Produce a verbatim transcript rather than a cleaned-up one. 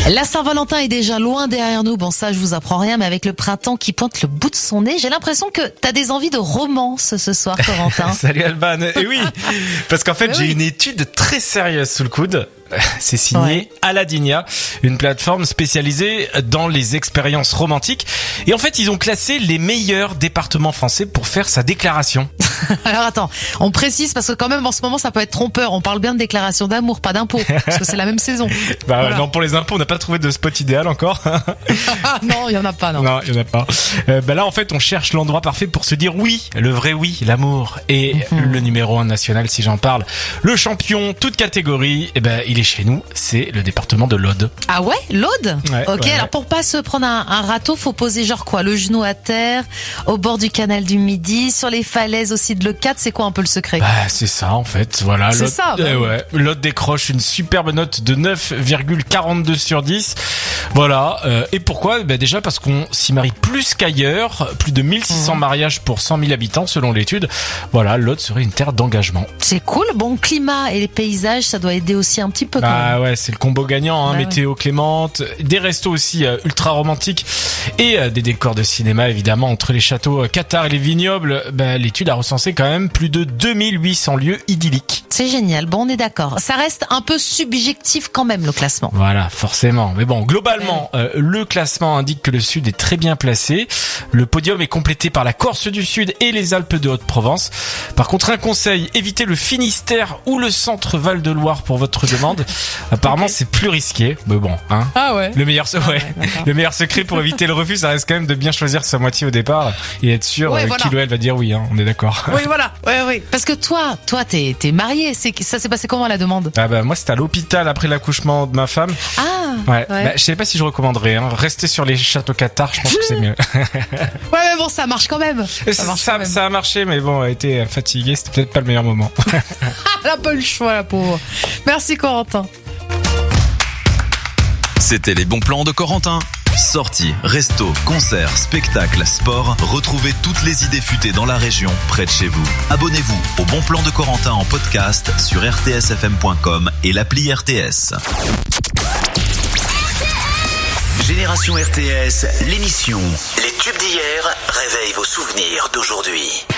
La Saint-Valentin est déjà loin derrière nous. Bon, ça, je vous apprends rien, mais avec le printemps qui pointe le bout de son nez, j'ai l'impression que t'as des envies de romance ce soir, Corentin. Salut Alban. Et oui, parce qu'en fait, Mais j'ai oui. une étude très sérieuse sous le coude. C'est signé Ouais. Aladinia, une plateforme spécialisée dans les expériences romantiques. Et en fait, ils ont classé les meilleurs départements français pour faire sa déclaration. Alors attends, on précise parce que quand même en ce moment ça peut être trompeur. On parle bien de déclaration d'amour, pas d'impôt, parce que c'est la même saison. Bah Voilà. non, pour les impôts, on n'a pas trouvé de spot idéal encore. Ah non, il y en a pas, non. Non, il y en a pas. Euh, bah là, en fait, on cherche l'endroit parfait pour se dire oui, le vrai oui, l'amour. Et Mhm. le numéro un national, si j'en parle, le champion, toute catégorie, eh ben, il est chez nous. C'est le département de l'Aude. Ah ouais, l'Aude. Ouais, Ok, ouais, alors ouais. pour pas se prendre un, un râteau, faut poser genre quoi, le genou à terre, au bord du canal du Midi, sur les falaises aussi de Leucate. C'est quoi un peu le secret? Bah, c'est ça, en fait. Voilà. C'est L'Aude- ça, bah eh oui. ouais. L'Aude décroche une superbe note de neuf virgule quarante-deux sur dix. Voilà. Euh, et pourquoi? Bah, déjà parce qu'on s'y marie plus qu'ailleurs. Plus de mille six cents Mhm. mariages pour cent mille habitants, selon l'étude. Voilà. L'Aude serait une terre d'engagement. C'est cool. Bon, climat et les paysages, ça doit aider aussi un petit peu quand même. Ah ouais, c'est le combo gagnant, hein, Bah météo clémente, des restos aussi euh, ultra romantiques et euh, des décors de cinéma évidemment entre les châteaux euh, Qatar et les vignobles. Bah, l'étude a recensé quand même plus de deux mille huit cents lieux idylliques. C'est génial. Bon, on est d'accord. Ça reste un peu subjectif quand même le classement. Voilà, forcément. Mais bon, globalement, euh, le classement indique que le Sud est très bien placé. Le podium est complété par la Corse du Sud et les Alpes de Haute-Provence. Par contre, un conseil, évitez le Finistère ou le centre Val-de-Loire pour votre demande. Apparemment, Ok. c'est plus risqué. Mais bon, hein. Ah ouais. Le meilleur, se- ouais. ouais, d'accord. Le meilleur secret pour éviter le refus, ça reste quand même de bien choisir sa moitié au départ et être sûr Ouais, euh, voilà. qu'il ou elle va dire oui, hein, on est d'accord. Oui, voilà. Oui, oui. Parce que toi, toi, t'es, t'es marié. C'est, ça s'est passé comment à la demande? Ah bah moi c'était à l'hôpital après l'accouchement de ma femme. Ah. Ouais. Ouais. Bah, je sais pas si je recommanderais. Hein. Rester sur les châteaux Qatar, je pense que c'est mieux. Ouais, mais bon, ça marche quand même. Et Ça ça, marche ça, quand même. ça a marché, mais bon, elle était fatiguée, c'était peut-être pas le meilleur moment. Elle a pas eu le choix, la pauvre. Merci, Corentin. C'était les bons plans de Corentin. Sorties, restos, concerts, spectacles, sport. Retrouvez toutes les idées futées dans la région, près de chez vous. Abonnez-vous au Bon Plan de Corentin en podcast sur r t s f m point com et l'appli R T S. Génération R T S, l'émission Les tubes d'hier réveillent vos souvenirs d'aujourd'hui.